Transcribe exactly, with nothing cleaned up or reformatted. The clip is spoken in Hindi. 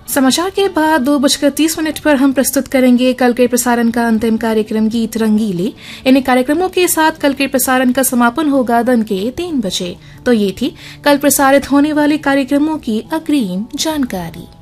समाचार के बाद दो बजकर तीस मिनट पर हम प्रस्तुत करेंगे कल के प्रसारण का अंतिम कार्यक्रम गीत रंगीले। इन कार्यक्रमों के साथ कल के प्रसारण का समापन होगा दिन के तीन बजे। तो ये थी कल प्रसारित होने वाले कार्यक्रमों की अग्रिम जानकारी।